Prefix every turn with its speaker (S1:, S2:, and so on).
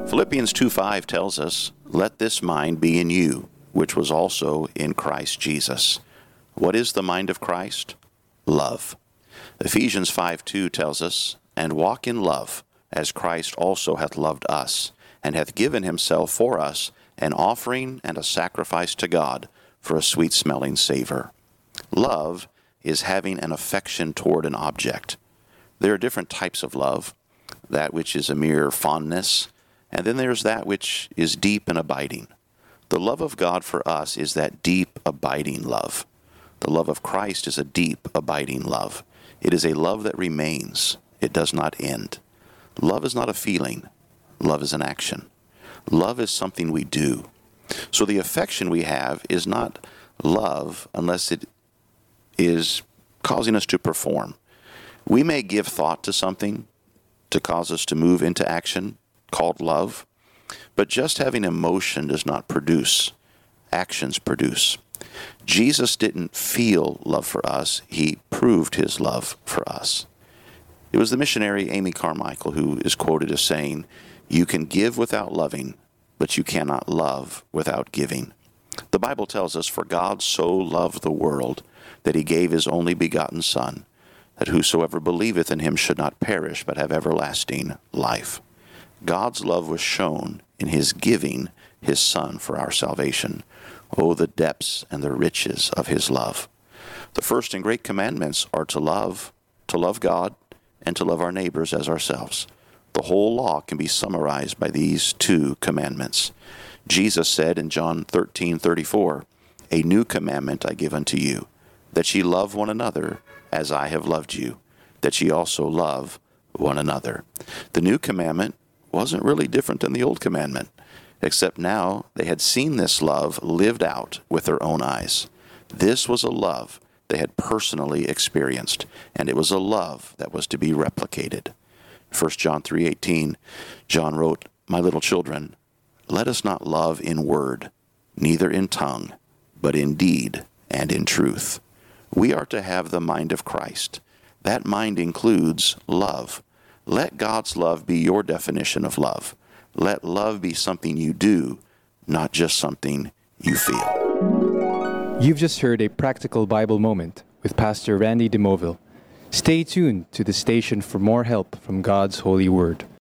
S1: Philippians 2:5 tells us, "Let this mind be in you, which was also in Christ Jesus." What is the mind of Christ? Love. Ephesians 5:2 tells us, "And walk in love, as Christ also hath loved us, and hath given himself for us, an offering and a sacrifice to God for a sweet-smelling savor." Love is having an affection toward an object. There are different types of love, that which is a mere fondness, and then there's that which is deep and abiding. The love of God for us is that deep, abiding love. The love of Christ is a deep, abiding love. It is a love that remains. It does not end. Love is not a feeling. Love is an action. Love is something we do. So the affection we have is not love unless it is causing us to perform. We may give thought to something to cause us to move into action, called love, but just having emotion does not produce. Actions produce. Jesus didn't feel love for us. He proved his love for us. It was the missionary Amy Carmichael who is quoted as saying, "You can give without loving, but you cannot love without giving." The Bible tells us, "For God so loved the world that he gave his only begotten Son, that whosoever believeth in him should not perish, but have everlasting life." God's love was shown in his giving his Son for our salvation. Oh, the depths and the riches of his love. The first and great commandments are to love God, and to love our neighbors as ourselves. The whole law can be summarized by these two commandments. Jesus said in John 13:34, "A new commandment I give unto you, that ye love one another as I have loved you, that ye also love one another." The new commandment wasn't really different than the old commandment, except now they had seen this love lived out with their own eyes. This was a love they had personally experienced, and it was a love that was to be replicated. 1 John 3:18, John wrote, "My little children, let us not love in word, neither in tongue, but in deed and in truth." We are to have the mind of Christ. That mind includes love. Let God's love be your definition of love. Let love be something you do, not just something you feel.
S2: You've just heard a practical Bible moment with Pastor Randy DeMoville. Stay tuned to the station for more help from God's holy word.